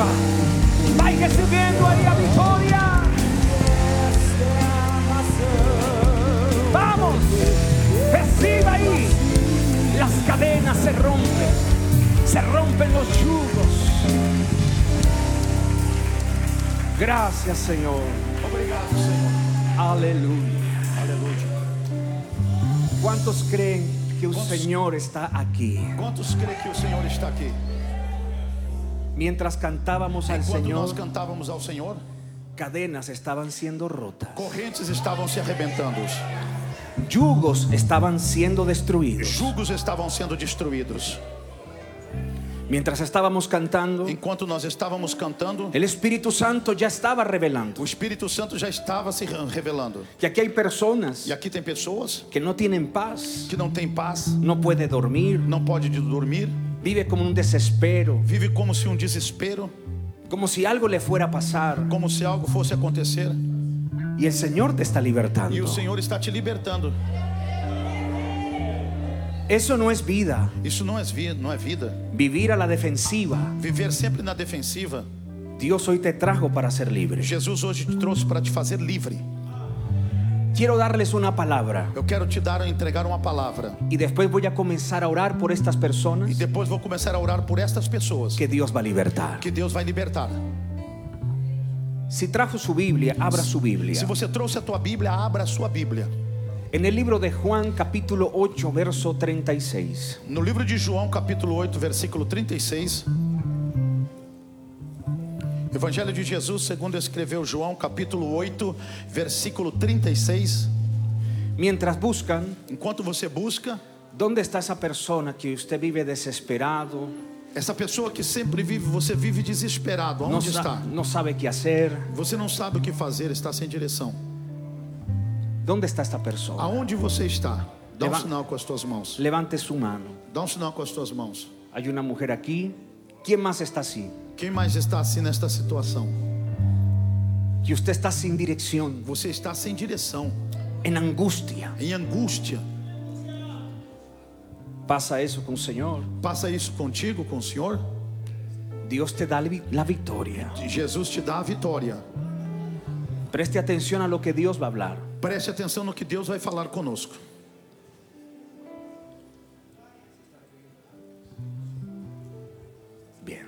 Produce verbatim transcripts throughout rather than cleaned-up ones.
reciba. Vaya subiendo ahí a victoria. Vamos, reciba ahí. Las cadenas se rompen, se rompen los yugos. Gracias, Señor. Obrigado, Senhor. Aleluya. Aleluia. ¿Cuántos creen que el Señor está aquí? Quantos creem que o Senhor está aqui? Mientras cantábamos al Enquanto Señor, nós cantávamos ao Senhor, cadenas estaban siendo rotas, correntes estavam se arrebentando, yugos estaban siendo destruidos. jugos estavam sendo destruídos. Mientras estábamos cantando, Enquanto nós estávamos cantando, el Espíritu Santo ya estaba revelando o Espírito Santo já estava se revelando. que aquí hay personas E aqui tem pessoas que no tienen paz, que não têm paz, no puede dormir, não pode dormir, vive como un desespero, vive como se um desespero, como si algo le fuera a pasar. como se algo fosse acontecer. Y el Señor te está libertando. E o Senhor está te libertando. Eso no es vida. Isso não é vida, não é vida. Vivir a la defensiva. Viver sempre na defensiva. Dios hoy te trajo para ser libre. Jesus hoje te trouxe para te fazer livre. Quiero darles una palabra Eu quero te dar, entregar uma palavra. y después voy a comenzar a orar por estas E personas depois vou começar a orar por estas pessoas que Dios va a libertar. que Deus vai libertar. Si trajo su Biblia, abra su Biblia. Se você trouxe a tua Bíblia, abra a sua Bíblia. En el libro de Juan, capítulo ocho, verso treinta y seis. No livro de João, capítulo oito, versículo trinta e seis. Evangelho de Jesus, segundo escreveu João, capítulo oito, versículo trinta e seis. Mientras buscan, Enquanto você busca, ¿dónde está esa persona que usted vive desesperado? essa pessoa que sempre vive, você vive desesperado. No, Onde sa- está? no sabe qué hacer. Você não sabe o que fazer, está sem direção. ¿Dónde está esta persona? Aonde você está? Dá um Leva- sinal com as tuas mãos. Levante su mano. Dá um sinal com as tuas mãos. Hay una mujer aquí. ¿Quién más está así? Quem mais está assim nesta situação? Que usted está sin dirección, Você está sem direção, en angustia. em angústia. Pasa eso con el Señor. Passa isso contigo, com o Senhor. Dios te da la victoria. Jesus te dá a vitória. Preste atención a lo que Dios va a hablar. Preste atenção no que Deus vai falar conosco. Bien.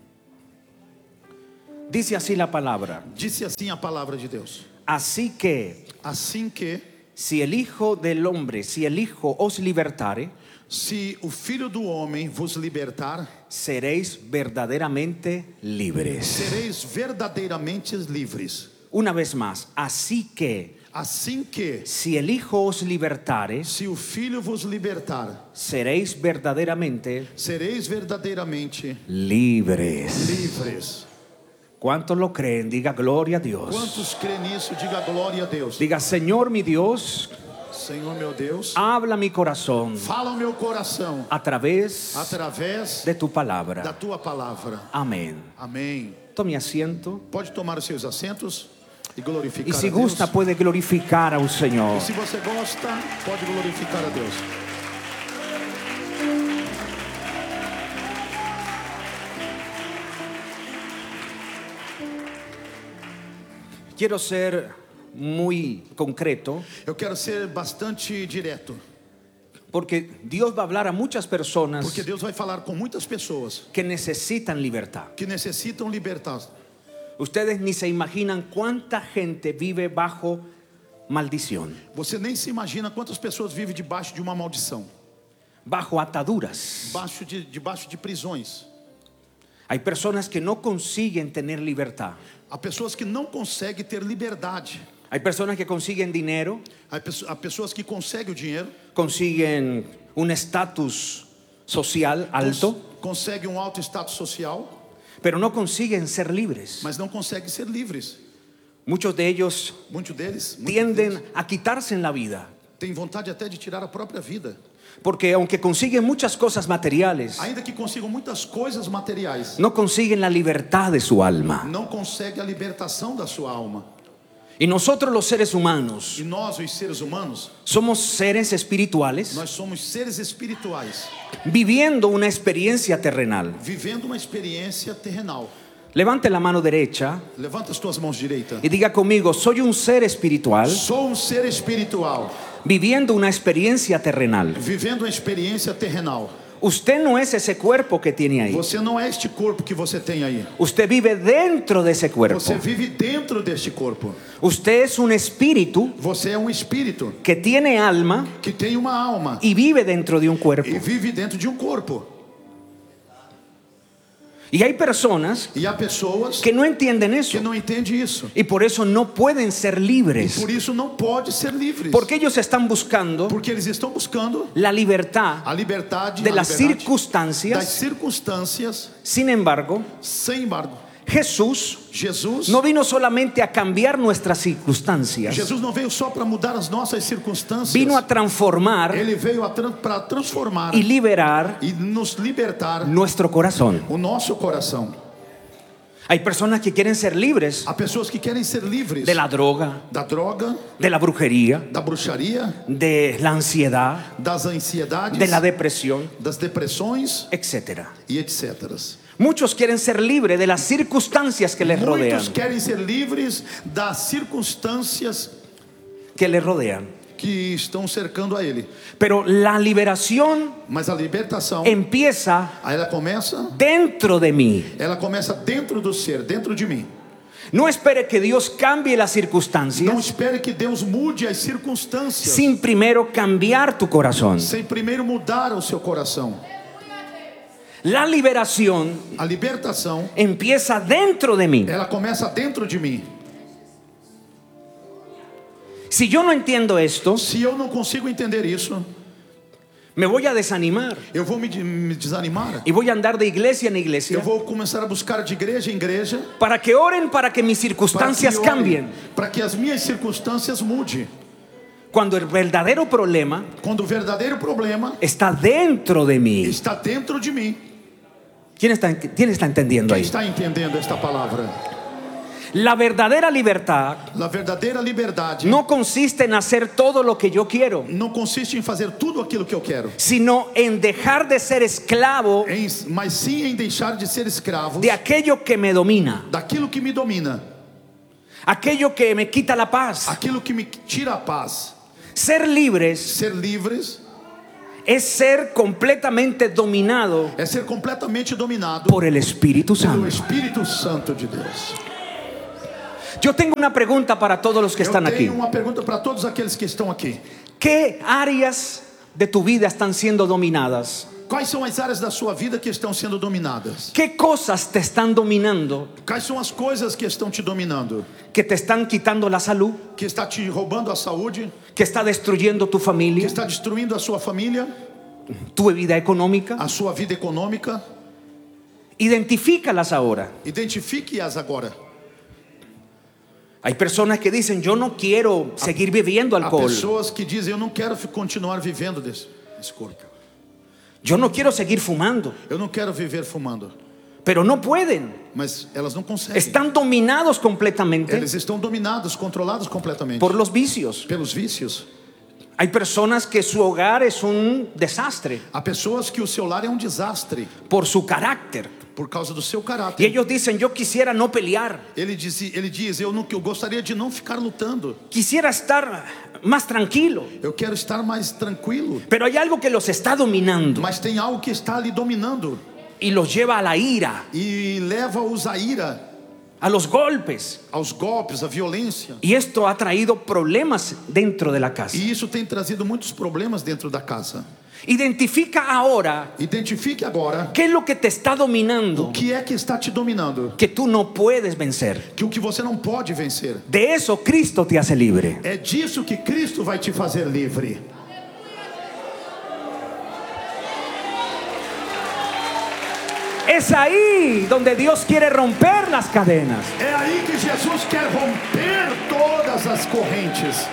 Dice así la palabra. Disse assim a palavra de Deus: Así que, assim que, si el Hijo del Hombre, si el Hijo os libertare, se o Filho do Homem vos libertar, seréis verdaderamente libres. sereis verdadeiramente livres. Una vez más, así que, Assim que, si el Hijo os libertare, se o Filho vos libertar, seréis verdaderamente sereis verdadeiramente libres. livres. ¿Cuántos lo creen? Diga gloria a Dios. Quantos crê nisso? Diga glória a Deus. Diga, Señor mi Dios, Senhor meu Deus, habla mi corazón fala o meu coração a través através de tu da palabra. tua palavra. Amén. Amém. Tome asiento. Pode tomar os seus assentos e glorificar Y si a Deus. gusta puede glorificar al Señor. E se você gosta, pode glorificar a Deus. Quiero ser muy concreto Eu quero ser bastante direto, porque Dios va a hablar a muchas personas porque Deus vai falar com muitas pessoas que necesitan libertad. que necessitam libertar. Ustedes ni se imaginan cuánta gente vive bajo maldición, Você nem se imagina quantas pessoas vivem debaixo de uma maldição, bajo ataduras. debaixo de, debaixo de prisões. Hay personas que no consiguen tener libertad. Há pessoas que não conseguem ter liberdade. Hay personas que consiguen dinero, Há pesso- há pessoas que conseguem o dinheiro, consiguen un estatus social alto, cons- conseguem um alto status social, pero no consiguen ser libres. mas não conseguem ser livres. Muchos de ellos Muitos deles, muitos tienden deles a quitarse en la vida, têm vontade até de tirar a própria vida. porque aunque consiguen muchas cosas materiales, Ainda que consigam muitas coisas materiais, no consiguen la libertad de su alma. não conseguem a libertação da sua alma. Y nosotros los seres humanos E nós, os seres humanos, somos seres espirituales nós somos seres espirituais, viviendo una experiencia terrenal. vivendo uma experiência terrenal. Levante la mano derecha Levanta as tuas mãos direitas. y diga conmigo: soy un ser espiritual Sou um ser espiritual, viviendo una experiencia terrenal. vivendo uma experiência terrenal. Usted no es ese cuerpo que tiene ahí. Você não é este corpo que você tem aí. Usted vive dentro de ese cuerpo. Você vive dentro deste corpo. Usted es un espíritu Você é um espírito que tiene alma que tem uma alma y vive dentro de un cuerpo. e vive dentro de um corpo. Y hay personas E há pessoas que no entienden eso que não entendem isso. y por eso no pueden ser E libres, por isso não pode ser livres. porque ellos están buscando Porque eles estão buscando la libertad a liberdade, de a las liberdade das circunstancias. circunstâncias. Sin embargo, Sem embargo, Jesús Jesus no vino solamente a cambiar nuestras circunstancias, Jesus não veio só para mudar as nossas circunstâncias. vino a transformar Ele veio a tran para transformar y liberar e nos libertar nuestro corazón. o nosso coração. Hay personas que quieren ser libres Há pessoas que querem ser livres de la droga, da droga, de la brujería, da bruxaria, de la ansiedad, das ansiedades, de la depresión, das depressões etcétera. e etcétera. Muchos quieren ser libres de las circunstancias que les rodean, Muitos querem ser livres das circunstâncias que les rodean. que estão cercando a ele. Pero la liberación Mas a libertação, empieza aí ela começa, dentro de mí. ela começa dentro do ser, dentro de mim. No espere que Dios cambie las Não circunstancias espere que Deus mude as circunstâncias sin primero cambiar tu corazón. sem primeiro mudar o seu coração. La liberación A libertação, empieza dentro de mí. ela começa dentro de mim. Si yo no entiendo esto, Se eu não consigo entender isso, me voy a desanimar eu vou me, me desanimar. y voy a andar de iglesia en Eu iglesia vou começar a buscar de igreja em igreja para que oren para que mis para que, circunstancias ore, cambien. para que as minhas circunstâncias mudem. Cuando el verdadero problema Quando o verdadeiro problema está dentro de mí. está dentro de mim. ¿Quién está, quién está entendiendo Quem ahí? está entendendo esta palavra? La verdadera libertad A verdadeira liberdade no consiste en hacer todo lo que yo quiero, não consiste em fazer tudo aquilo que eu quero, sino en dejar de ser esclavo em, mas sim em deixar de ser escravo de aquello que me domina, daquilo que me domina, aquello que me quita la paz. aquilo que me tira a paz. Ser libres Ser livres es ser completamente dominado é ser completamente dominado por el Espíritu pelo Santo. Espírito Santo de Deus. Yo tengo una pregunta para todos los que Eu están tenho aquí. uma pergunta para todos aqueles que estão aqui. ¿Qué áreas de tu vida están siendo dominadas? Quais são as áreas da sua vida que estão sendo dominadas? ¿Qué cosas te están dominando Quais são as coisas que estão te dominando? que te están quitando la salud, Que está te roubando a saúde? que está destruyendo tu Que familia, está destruindo a sua família? tu vida económica? A sua vida econômica? Identifícalas ahora. Identifique-as agora. Hay personas que dicen: yo no quiero seguir bebiendo Há alcohol, pessoas que dizem: eu não quero fi- continuar vivendo desse, desse corpo. yo no quiero seguir fumando, Eu não quero viver fumando. pero no pueden. Mas elas não conseguem. Están dominados completamente Eles estão dominados, controlados completamente por los vicios. pelos vícios. Hay personas que su hogar es un desastre Há pessoas que o seu lar é um desastre por su carácter. por causa do seu Y caráter. ellos dicen: yo quisiera no pelear, Ele diz, ele diz eu, não, eu gostaria de não ficar lutando. quisiera estar más tranquilo. Eu quero estar mais tranquilo. Pero hay algo que los está dominando Mas tem algo que está ali dominando y los lleva a la ira, e leva-os à ira, a los golpes. aos golpes, à violência. Y esto ha traído problemas dentro de la casa. E isso tem trazido muitos problemas dentro da casa. Identifica ahora Identifique agora qué es lo que te está dominando, o que é que está te dominando, que tú no puedes vencer. que o que você não pode vencer. De eso Cristo te hace libre. É disso que Cristo vai te fazer livre. Es ahí donde Dios quiere romper las cadenas. É aí que Jesus quer romper todas as correntes.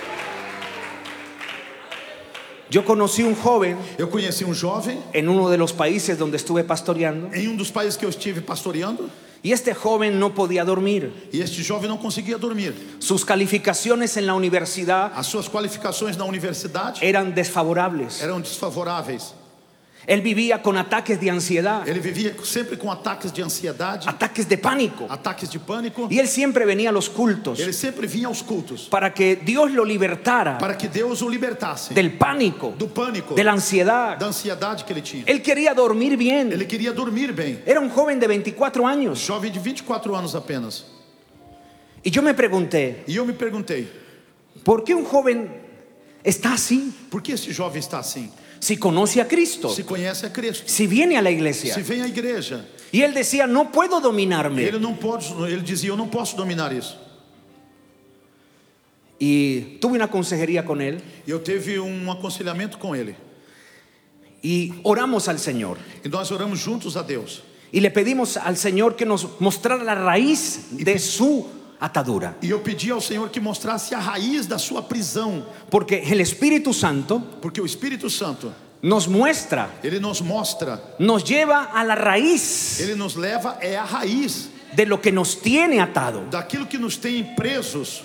Yo conocí un joven Eu conheci um jovem en uno de los países donde estuve pastoreando, em um dos países que eu estive pastoreando, y este joven no podía dormir. e este jovem não conseguia dormir. Sus calificaciones en la universidad As suas qualificações na universidade eran desfavorables. eram desfavoráveis. Él vivía con ataques de ansiedad, Ele vivia sempre com ataques de ansiedade, ataques de pánico. ataques de pânico. Y él siempre venía a los cultos Ele sempre vinha aos cultos para que Dios lo libertara para que Deus o libertasse del pánico, do pânico, de la ansiedad. da ansiedade que ele tinha. Él quería dormir bien. Ele queria dormir bem. Era un joven de veinticuatro años. Jovem de vinte e quatro anos apenas. Y yo me pregunté, E eu me perguntei, ¿por qué un joven está así? por que esse jovem está assim? Si conoce a Cristo, Se conhece a Cristo, si viene a la iglesia. se vem à igreja. Y él decía, no puedo dominarme. Ele não pode, ele dizia, eu não posso dominar isso. Y tuve una consejería con él E eu tive um aconselhamento com ele. y oramos al Señor. E nós oramos juntos a Deus. Y le pedimos al Señor que nos mostrara la raíz de su atadura. E eu pedi ao Senhor que mostrasse a raiz da sua prisão, Porque el Espíritu Santo porque o Espírito Santo, nos muestra, ele nos mostra, nos lleva a la raíz ele nos leva é a raiz de lo que nos tiene atado. daquilo que nos tem presos.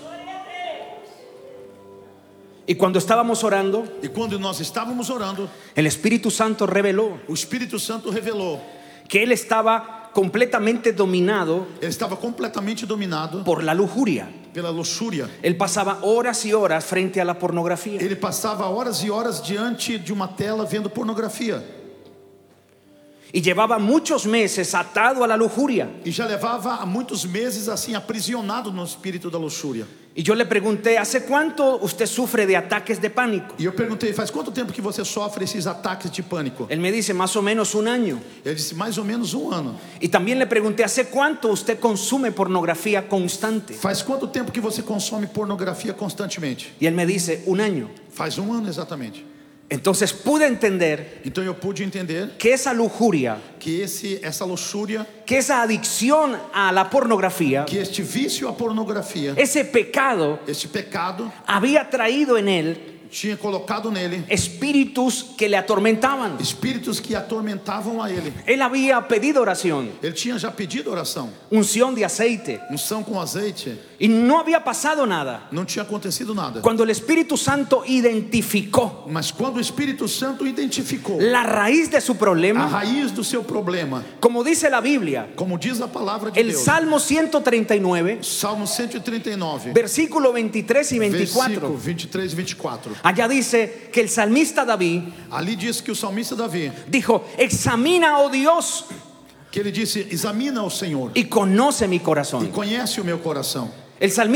Y cuando estábamos orando, E quando nós estávamos orando, el Espíritu Santo reveló o Espírito Santo revelou, que él estaba completamente dominado ele estava completamente dominado por la lujuria. pela luxúria. Él pasaba horas y horas frente a la pornografía. Ele passava horas e horas diante de uma tela vendo pornografia. Y llevaba muchos meses atado a la lujuria. E já levava há muitos meses assim aprisionado no espírito da luxúria. Y yo le pregunté, ¿hace cuánto usted sufre de ataques de pánico? E eu perguntei, faz quanto tempo que você sofre esses ataques de pânico? Él me dice, más o menos un año. Ele disse, mais ou menos um ano. Y también le pregunté, ¿hace cuánto usted consume pornografía constante? Faz quanto tempo que você consome pornografia constantemente? Y él me dice, un año. Faz um ano exatamente. Entonces pude entender Então eu pude entender que esa lujuria, que esse, essa luxúria, que esa adicción a la pornografía, que este vício à pornografia, ese pecado este pecado había traído en él tinha colocado nele espíritus que le atormentaban. espíritos que atormentavam a ele. Él había pedido oración, Ele tinha já pedido oração, unción de aceite, unção com azeite, y no había pasado nada. não tinha acontecido nada. Cuando el Espíritu Santo identificó Mas quando o Espírito Santo identificou la raíz de su a problema, raiz do seu problema, como dice la Biblia, como diz a palavra de el Deus, Salmo ciento treinta y nueve, Salmo cento e trinta e nove, versículo veintitrés y versículo veinticuatro, vinte e três e vinte e quatro. allá dice que el salmista David Ali diz que o salmista Davi, dijo, examina, oh Dios, que ele disse, examina o Senhor y conoce mi e corazón. conhece o meu coração. El salmista